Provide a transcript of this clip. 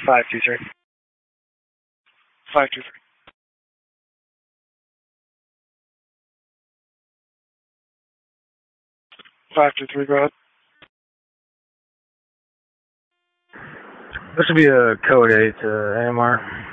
523. 523. 523, go ahead. This would be a code 8 to AMR.